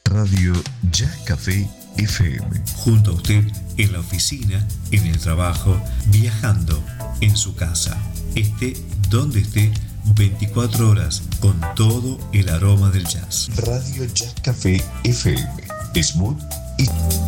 Radio Jazz Café FM. Junto a usted en la oficina, en el trabajo, viajando, en su casa. Esté donde esté, 24 horas con todo el aroma del jazz. Radio Jazz Café FM. Smooth y